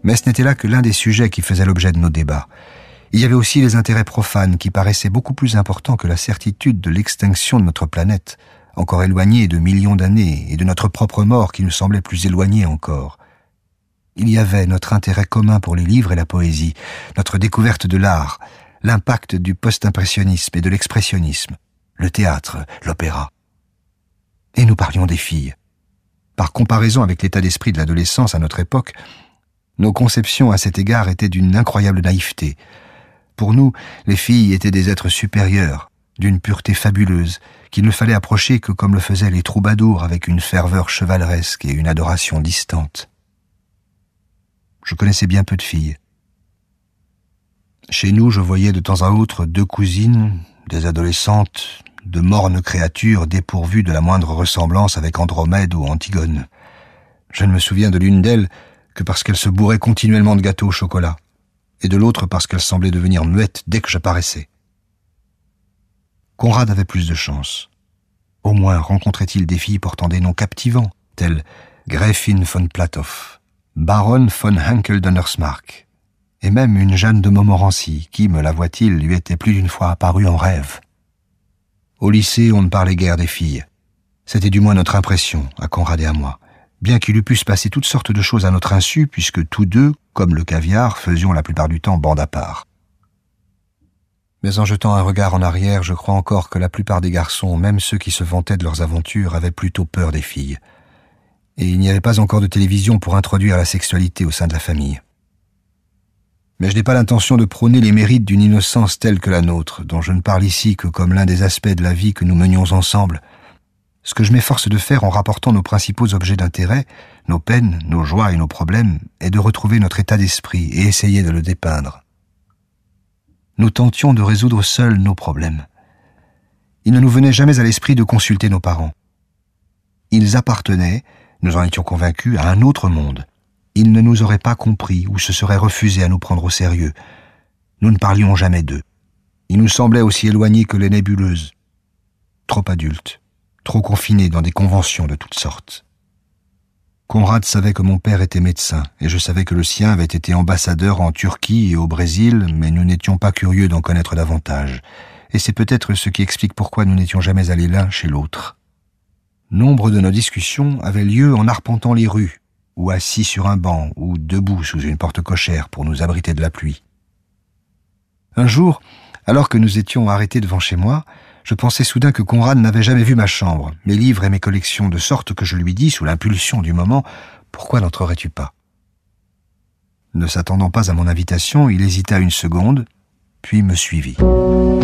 Mais ce n'était là que l'un des sujets qui faisait l'objet de nos débats. Il y avait aussi les intérêts profanes qui paraissaient beaucoup plus importants que la certitude de l'extinction de notre planète, encore éloignée de millions d'années, et de notre propre mort qui nous semblait plus éloignée encore. Il y avait notre intérêt commun pour les livres et la poésie, notre découverte de l'art, l'impact du post-impressionnisme et de l'expressionnisme, le théâtre, l'opéra. Et nous parlions des filles. Par comparaison avec l'état d'esprit de l'adolescence à notre époque, nos conceptions à cet égard étaient d'une incroyable naïveté. Pour nous, les filles étaient des êtres supérieurs, d'une pureté fabuleuse, qu'il ne fallait approcher que comme le faisaient les troubadours avec une ferveur chevaleresque et une adoration distante. Je connaissais bien peu de filles. Chez nous, je voyais de temps à autre 2 cousines, des adolescentes, de mornes créatures dépourvues de la moindre ressemblance avec Andromède ou Antigone. Je ne me souviens de l'une d'elles que parce qu'elle se bourrait continuellement de gâteaux au chocolat, et de l'autre parce qu'elle semblait devenir muette dès que j'apparaissais. Conrad avait plus de chance. Au moins rencontrait-il des filles portant des noms captivants, tels Gräfin von Platow, Baronne von Henkel-Donnersmarck, et même une Jeanne de Montmorency, qui, me l'avoua-t-il, lui était plus d'une fois apparue en rêve. Au lycée, on ne parlait guère des filles. C'était du moins notre impression, à Conrad et à moi, bien qu'il eût pu se passer toutes sortes de choses à notre insu, puisque tous deux, comme le caviar, faisions la plupart du temps bande à part. Mais en jetant un regard en arrière, je crois encore que la plupart des garçons, même ceux qui se vantaient de leurs aventures, avaient plutôt peur des filles. Et il n'y avait pas encore de télévision pour introduire la sexualité au sein de la famille. Mais je n'ai pas l'intention de prôner les mérites d'une innocence telle que la nôtre, dont je ne parle ici que comme l'un des aspects de la vie que nous menions ensemble. Ce que je m'efforce de faire en rapportant nos principaux objets d'intérêt, nos peines, nos joies et nos problèmes, est de retrouver notre état d'esprit et essayer de le dépeindre. Nous tentions de résoudre seuls nos problèmes. Il ne nous venait jamais à l'esprit de consulter nos parents. Ils appartenaient, nous en étions convaincus, à un autre monde. Ils ne nous auraient pas compris ou se seraient refusés à nous prendre au sérieux. Nous ne parlions jamais d'eux. Ils nous semblaient aussi éloignés que les nébuleuses. Trop adultes, trop confinés dans des conventions de toutes sortes. Conrad savait que mon père était médecin, et je savais que le sien avait été ambassadeur en Turquie et au Brésil, mais nous n'étions pas curieux d'en connaître davantage. Et c'est peut-être ce qui explique pourquoi nous n'étions jamais allés l'un chez l'autre. Nombre de nos discussions avaient lieu en arpentant les rues, ou assis sur un banc, ou debout sous une porte cochère pour nous abriter de la pluie. Un jour, alors que nous étions arrêtés devant chez moi, je pensai soudain que Conrad n'avait jamais vu ma chambre, mes livres et mes collections, de sorte que je lui dis, sous l'impulsion du moment, « Pourquoi n'entrerais-tu pas ?» Ne s'attendant pas à mon invitation, il hésita une seconde, puis me suivit.